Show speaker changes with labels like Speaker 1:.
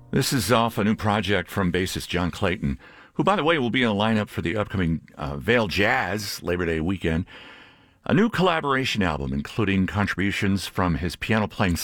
Speaker 1: This is off a new project from bassist John Clayton, who, by the way, will be in the lineup for the upcoming Vail Jazz Labor Day weekend. A new collaboration album, including contributions from his piano playing